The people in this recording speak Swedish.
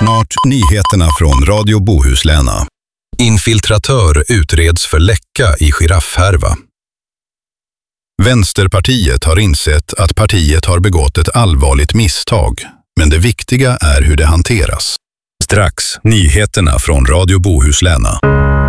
Snart nyheterna från Radio Bohusläna. Infiltratör utreds för läcka i giraffhärva. Vänsterpartiet har insett att partiet har begått ett allvarligt misstag, men det viktiga är hur det hanteras. Strax nyheterna från Radio Bohusläna.